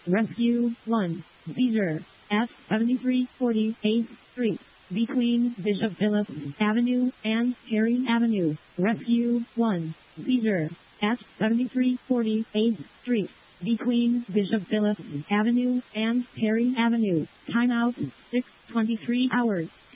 Rescue 1. Seizure. At 7340 8th Street. Between Bishop Phillips Avenue and Perry Avenue. Rescue 1. Seizure. At 7340 8th Street. Between Bishop Phillips Avenue and Perry Avenue. Timeout 6:23 hours.